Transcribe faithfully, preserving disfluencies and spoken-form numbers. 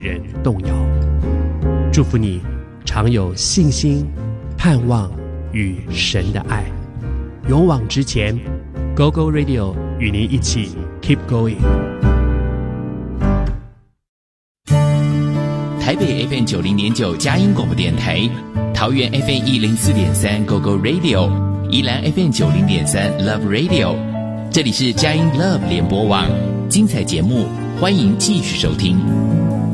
人动摇。祝福你常有信心、盼望与神的爱，勇往直前。 Go Go Radio 与您一起 Keep Going。 台北 F M 九零点九佳音广播电台，桃园 F M 一零四点三 Go Go Radio， 宜兰 F M 九零点三 Love Radio。这里是佳音 Love 联播网，精彩节目，欢迎继续收听。